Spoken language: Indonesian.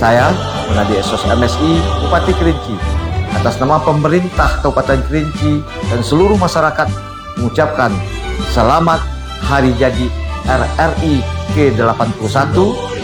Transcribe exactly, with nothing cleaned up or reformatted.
Saya, Munadi Esos M S I Bupati Kerinci, atas nama pemerintah Kabupaten Kerinci dan seluruh masyarakat mengucapkan selamat Hari Jadi R R I ke delapan puluh satu